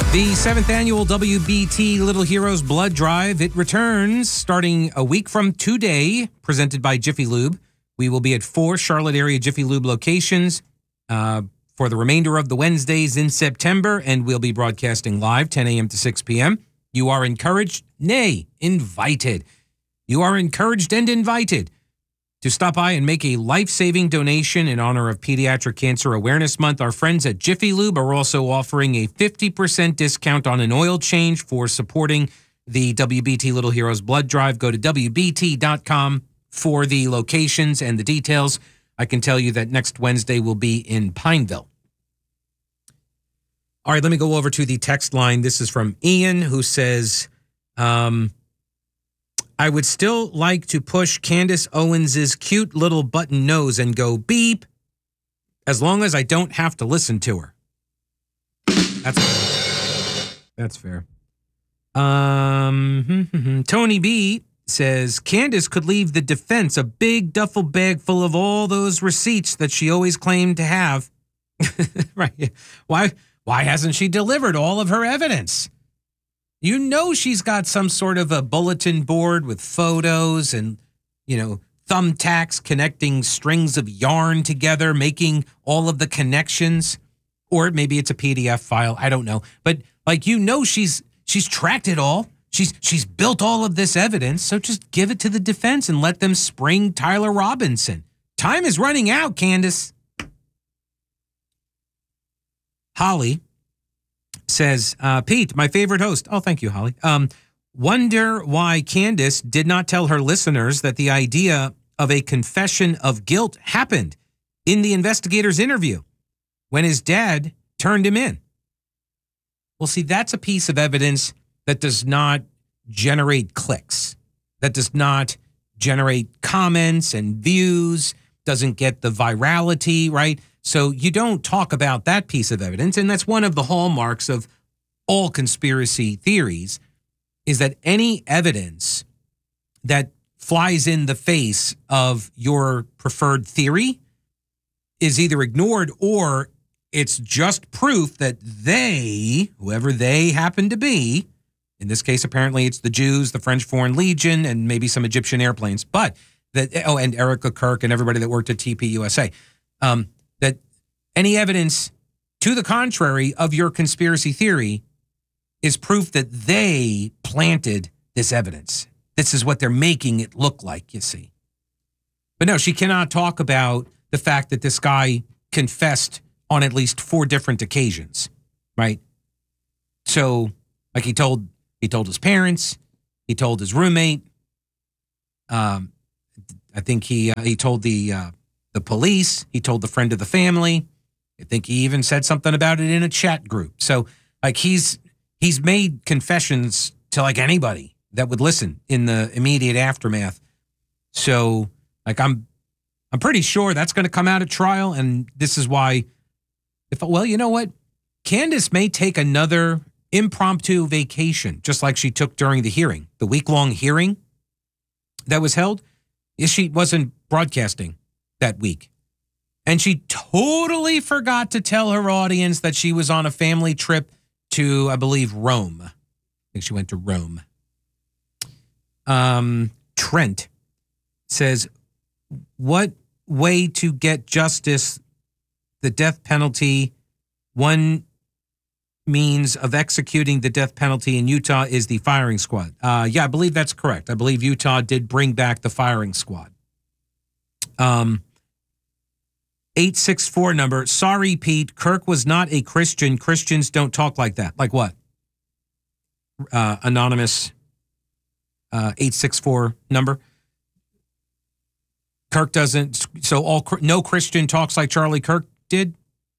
The 7th annual WBT Little Heroes Blood Drive, it returns starting a week from today, presented by Jiffy Lube. We will be at 4 Charlotte area Jiffy Lube locations for the remainder of the Wednesdays in September, and we'll be broadcasting live 10 a.m. to 6 p.m. You are encouraged, nay, invited. You are encouraged and invited to stop by and make a life-saving donation in honor of Pediatric Cancer Awareness Month. Our friends at Jiffy Lube are also offering a 50% discount on an oil change for supporting the WBT Little Heroes Blood Drive. Go to WBT.com for the locations and the details. I can tell you that next Wednesday will be in Pineville. All right, let me go over to the text line. This is from Ian, who says, I would still like to push Candace Owens' cute little button nose and go beep, as long as I don't have to listen to her. That's fair. Tony B says, Candace could leave the defense a big duffel bag full of all those receipts that she always claimed to have. Right. Why hasn't she delivered all of her evidence? You know she's got some sort of a bulletin board with photos and, thumbtacks connecting strings of yarn together, making all of the connections. Or maybe it's a PDF file. I don't know. But she's tracked it all. She's built all of this evidence. So just give it to the defense and let them spring Tyler Robinson. Time is running out, Candace. Holly says, Pete, my favorite host. Oh, thank you, Holly. Wonder why Candace did not tell her listeners that the idea of a confession of guilt happened in the investigator's interview when his dad turned him in. Well, see, that's a piece of evidence that does not generate clicks, that does not generate comments and views, doesn't get the virality, right? So you don't talk about that piece of evidence, and that's one of the hallmarks of all conspiracy theories, is that any evidence that flies in the face of your preferred theory is either ignored or it's just proof that they, whoever they happen to be, in this case apparently it's the Jews, the French Foreign Legion, and maybe some Egyptian airplanes, but that, and Erica Kirk and everybody that worked at TPUSA, that any evidence to the contrary of your conspiracy theory is proof that they planted this evidence. This is what they're making it look like, you see. But no, she cannot talk about the fact that this guy confessed on at least 4 different occasions, right? So, like he told his parents, he told his roommate, I think he told the police, he told the friend of the family. I think he even said something about it in a chat group. So like he's made confessions to like anybody that would listen in the immediate aftermath. So like I'm pretty sure that's going to come out at trial, and this is why you know what? Candace may take another impromptu vacation, just like she took during the hearing, the week-long hearing that was held. She wasn't broadcasting that week. And she totally forgot to tell her audience that she was on a family trip to, I believe, Rome. I think she went to Rome. Trent says, what way to get justice, the death penalty, one means of executing the death penalty in Utah is the firing squad. Yeah, I believe that's correct. I believe Utah did bring back the firing squad. 864 number. Sorry, Pete. Kirk was not a Christian. Christians don't talk like that. Like what? Anonymous 864 number. Kirk doesn't. So no Christian talks like Charlie Kirk did.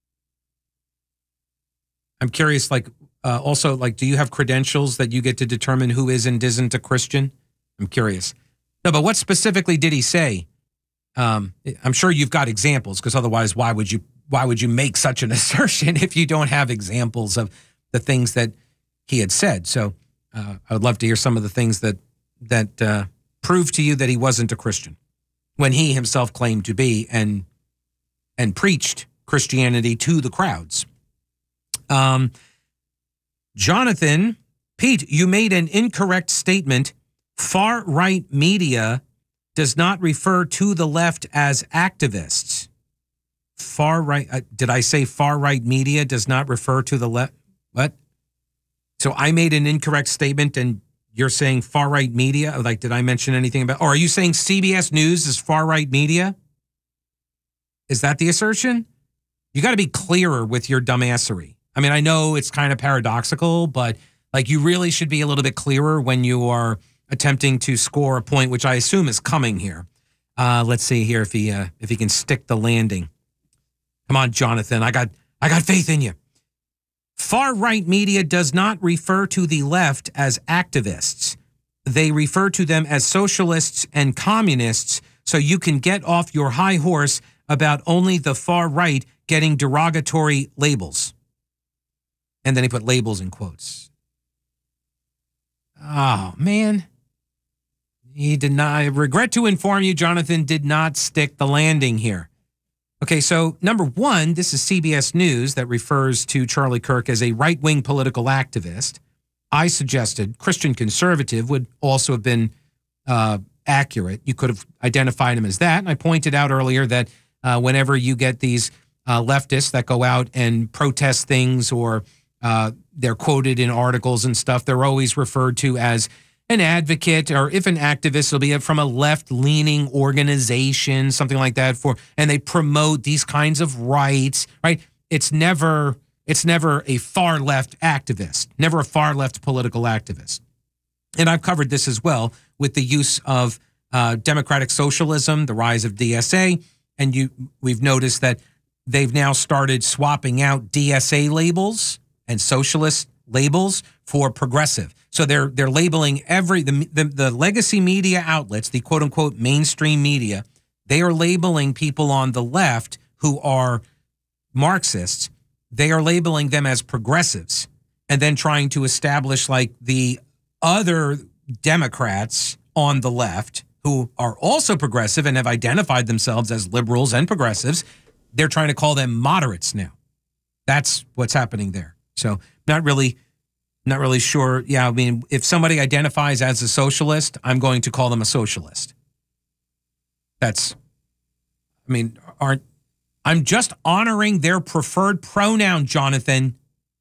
I'm curious. Also, do you have credentials that you get to determine who is and isn't a Christian? I'm curious. No, but what specifically did he say? I'm sure you've got examples, because otherwise, why would you make such an assertion if you don't have examples of the things that he had said? So I would love to hear some of the things that prove to you that he wasn't a Christian when he himself claimed to be and preached Christianity to the crowds. Jonathan, Pete, you made an incorrect statement. Far-right media does not refer to the left as activists. Far-right, did I say far-right media does not refer to the left? What? So I made an incorrect statement and you're saying far-right media? Like, did I mention anything about, or are you saying CBS News is far-right media? Is that the assertion? You got to be clearer with your dumbassery. I mean, I know it's kind of paradoxical, but like you really should be a little bit clearer when you are attempting to score a point, which I assume is coming here. Let's see here if he can stick the landing. Come on, Jonathan. I got faith in you. Far-right media does not refer to the left as activists. They refer to them as socialists and communists, so you can get off your high horse about only the far right getting derogatory labels. And then he put labels in quotes. Oh, man. He did not, I regret to inform you, Jonathan did not stick the landing here. Okay, so number one, this is CBS News that refers to Charlie Kirk as a right-wing political activist. I suggested Christian conservative would also have been accurate. You could have identified him as that. And I pointed out earlier that whenever you get these leftists that go out and protest things or they're quoted in articles and stuff, they're always referred to as an advocate, or if an activist, will be from a left-leaning organization, something like that, and they promote these kinds of rights, right? It's never a far-left activist, never a far-left political activist. And I've covered this as well with the use of democratic socialism, the rise of DSA, and we've noticed that they've now started swapping out DSA labels and socialist labels for progressive. So they're labeling the legacy media outlets, the quote unquote mainstream media, they are labeling people on the left who are Marxists. They are labeling them as progressives and then trying to establish like the other Democrats on the left who are also progressive and have identified themselves as liberals and progressives. They're trying to call them moderates now. That's what's happening there. So not really sure. Yeah, I mean, if somebody identifies as a socialist, I'm going to call them a socialist. I'm just honoring their preferred pronoun, Jonathan.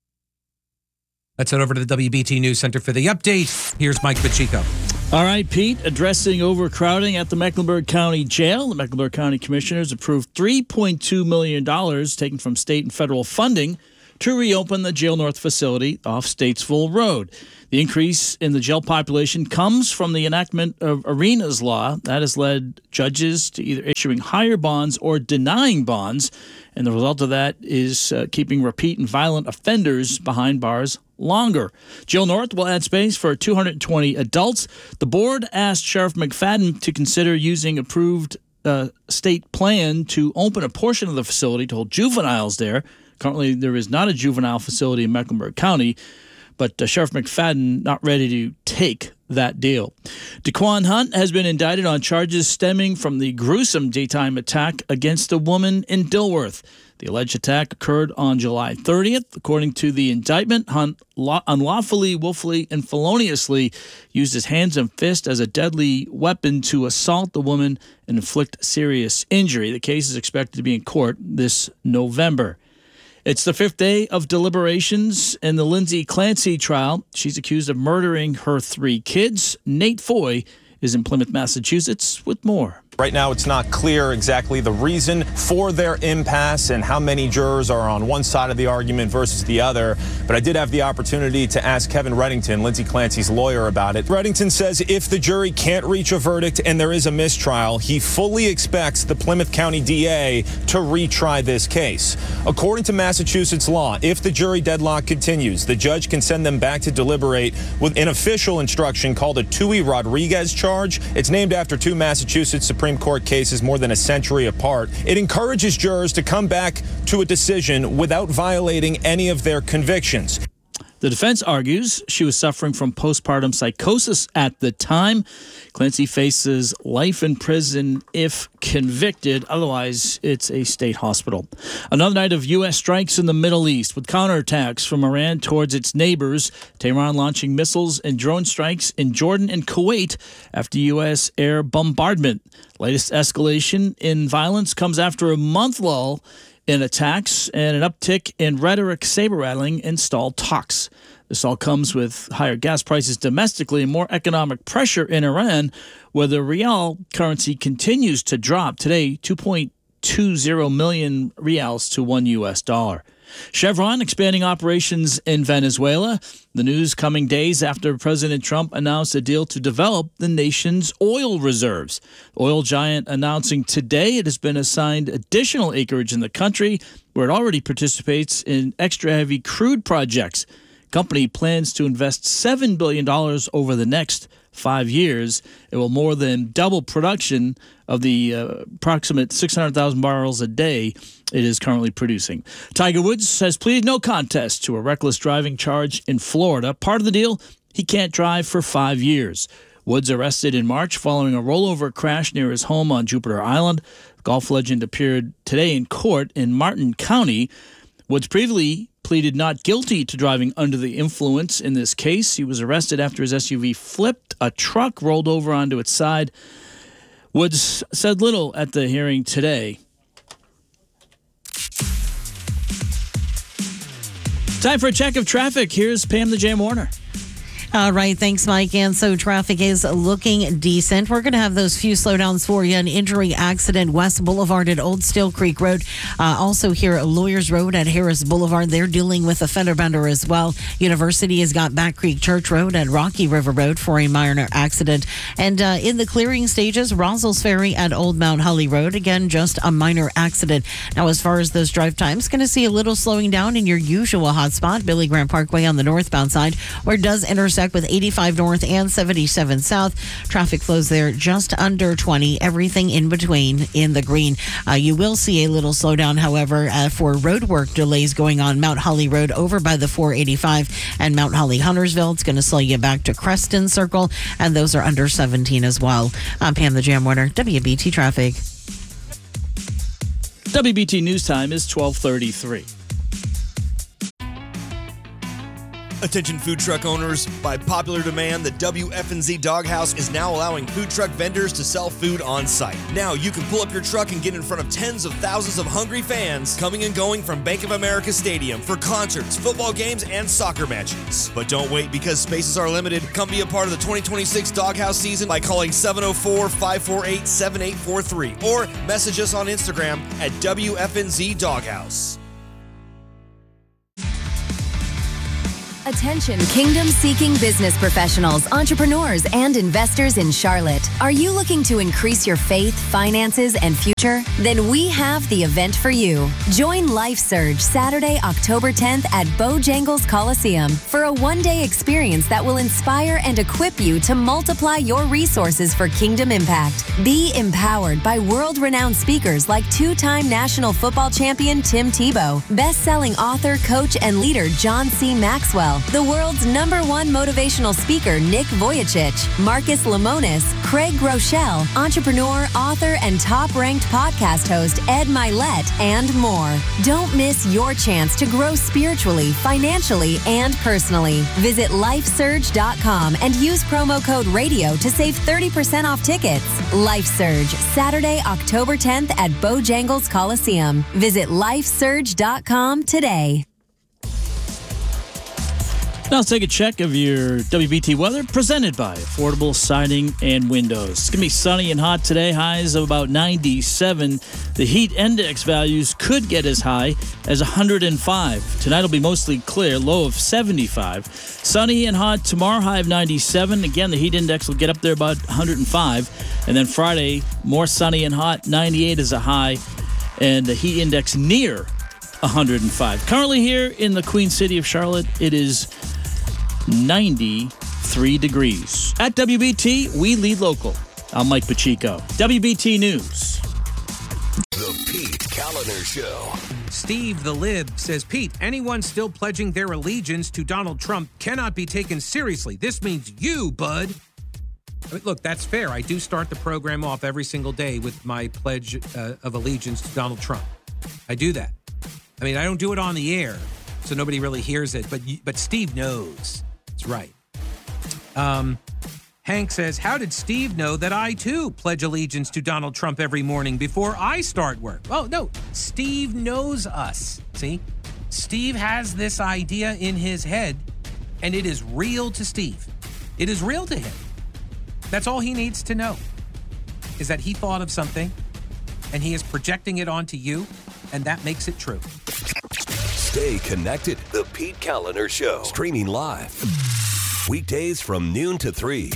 Let's head over to the WBT News Center for the update. Here's Mike Pacheco. All right, Pete, addressing overcrowding at the Mecklenburg County Jail, the Mecklenburg County Commissioners approved $3.2 million taken from state and federal funding to reopen the Jail North facility off Statesville Road. The increase in the jail population comes from the enactment of Arenas law that has led judges to either issuing higher bonds or denying bonds, and the result of that is keeping repeat and violent offenders behind bars longer. Jail North will add space for 220 adults. The board asked Sheriff McFadden to consider using approved state plan to open a portion of the facility to hold juveniles there. Currently, there is not a juvenile facility in Mecklenburg County, but Sheriff McFadden not ready to take that deal. Daquan Hunt has been indicted on charges stemming from the gruesome daytime attack against a woman in Dilworth. The alleged attack occurred on July 30th. According to the indictment, Hunt unlawfully, willfully, and feloniously used his hands and fist as a deadly weapon to assault the woman and inflict serious injury. The case is expected to be in court this November. It's the fifth day of deliberations in the Lindsay Clancy trial. She's accused of murdering her 3 kids. Nate Foy is in Plymouth, Massachusetts with more. Right now, it's not clear exactly the reason for their impasse and how many jurors are on one side of the argument versus the other. But I did have the opportunity to ask Kevin Reddington, Lindsay Clancy's lawyer, about it. Reddington says if the jury can't reach a verdict and there is a mistrial, he fully expects the Plymouth County DA to retry this case. According to Massachusetts law, if the jury deadlock continues, the judge can send them back to deliberate with an official instruction called a Tui Rodriguez charge. It's named after 2 Massachusetts Supreme Court cases more than a century apart. It encourages jurors to come back to a decision without violating any of their convictions. The defense argues she was suffering from postpartum psychosis at the time. Clancy faces life in prison if convicted. Otherwise, it's a state hospital. Another night of U.S. strikes in the Middle East with counterattacks from Iran towards its neighbors. Tehran launching missiles and drone strikes in Jordan and Kuwait after U.S. air bombardment. Latest escalation in violence comes after a month lull in attacks and an uptick in rhetoric saber-rattling in stalled talks. This all comes with higher gas prices domestically and more economic pressure in Iran, where the rial currency continues to drop. Today, 2.20 million rials to $1 US. Chevron expanding operations in Venezuela. The news coming days after President Trump announced a deal to develop the nation's oil reserves. The oil giant announcing today it has been assigned additional acreage in the country where it already participates in extra-heavy crude projects. Company plans to invest $7 billion over the next 5 years. It will more than double production of the approximate 600,000 barrels a day it is currently producing. Tiger Woods has pleaded no contest to a reckless driving charge in Florida. Part of the deal, he can't drive for 5 years. Woods arrested in March following a rollover crash near his home on Jupiter Island. The golf legend appeared today in court in Martin County. Woods previously pleaded not guilty to driving under the influence in this case. He was arrested after his SUV flipped. A truck rolled over onto its side. Woods said little at the hearing today. Time for a check of traffic. Here's Pam the Jam Warner. All right. Thanks, Mike. And so traffic is looking decent. We're going to have those few slowdowns for you. An injury accident, West Boulevard at Old Steel Creek Road. Also here at Lawyers Road at Harris Boulevard. They're dealing with a fender bender as well. University has got Back Creek Church Road at Rocky River Road for a minor accident. And in the clearing stages, Rossell's Ferry at Old Mount Holly Road. Again, just a minor accident. Now, as far as those drive times, going to see a little slowing down in your usual hotspot, Billy Graham Parkway on the northbound side, where it does intersect with 85 north and 77 south. Traffic flows there just under 20. Everything in between in the green. You will see a little slowdown, however, for road work delays going on Mount Holly Road over by the 485 and Mount Holly Huntersville. It's going to slow you back to Creston Circle, and those are under 17 as well. I'm Pam the Jam Warner, WBT Traffic. WBT News Time is 12:33. Attention food truck owners, by popular demand, the WFNZ Doghouse is now allowing food truck vendors to sell food on site. Now you can pull up your truck and get in front of tens of thousands of hungry fans coming and going from Bank of America Stadium for concerts, football games, and soccer matches. But don't wait, because spaces are limited. Come be a part of the 2026 Doghouse season by calling 704-548-7843 or message us on Instagram at WFNZ Doghouse. Attention kingdom-seeking business professionals, entrepreneurs, and investors in Charlotte. Are you looking to increase your faith, finances, and future? Then we have the event for you. Join Life Surge Saturday, October 10th at Bojangles Coliseum for a one-day experience that will inspire and equip you to multiply your resources for kingdom impact. Be empowered by world-renowned speakers like two-time national football champion Tim Tebow, best-selling author, coach, and leader John C. Maxwell, the world's #1 motivational speaker Nick Vujicic, Marcus Lemonis, Craig Groeschel, entrepreneur, author, and top-ranked podcast host Ed Milet, and more. Don't miss your chance to grow spiritually, financially, and personally. Visit LifeSurge.com and use promo code RADIO to save 30% off tickets. Life Surge, Saturday, October 10th at Bojangles Coliseum. Visit LifeSurge.com today. Now let's take a check of your WBT weather presented by Affordable Siding and Windows. It's going to be sunny and hot today, highs of about 97. The heat index values could get as high as 105. Tonight will be mostly clear, low of 75. Sunny and hot tomorrow, high of 97. Again, the heat index will get up there about 105. And then Friday, more sunny and hot, 98 is a high, and the heat index near 105. Currently here in the Queen City of Charlotte, it is 93 degrees. At WBT, we lead local. I'm Mike Pacheco. WBT News. The Pete Kaliner Show. Steve the Lib says, Pete, anyone still pledging their allegiance to Donald Trump cannot be taken seriously. This means you, bud. I mean, look, that's fair. I do start the program off every single day with my pledge of allegiance to Donald Trump. I do that. I mean, I don't do it on the air, so nobody really hears it, but Steve knows. That's right. Hank says, how did Steve know that I, too, pledge allegiance to Donald Trump every morning before I start work? Oh, no, Steve knows us. See? Steve has this idea in his head, and it is real to Steve. It is real to him. That's all he needs to know, is that he thought of something, and he is projecting it onto you, and that makes it true. Stay connected. The Pete Kaliner Show. Streaming live. Weekdays from noon to 3.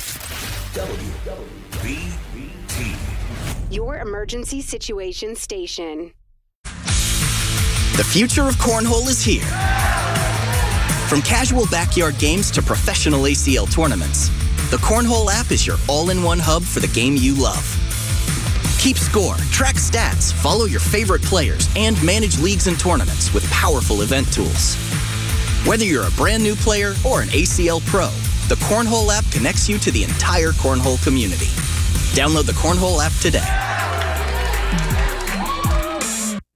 WBT. Your emergency situation station. The future of cornhole is here. From casual backyard games to professional ACL tournaments, the Cornhole app is your all-in-one hub for the game you love. Keep score, track stats, follow your favorite players, and manage leagues and tournaments with powerful event tools. Whether you're a brand new player or an ACL pro, the Cornhole app connects you to the entire Cornhole community. Download the Cornhole app today.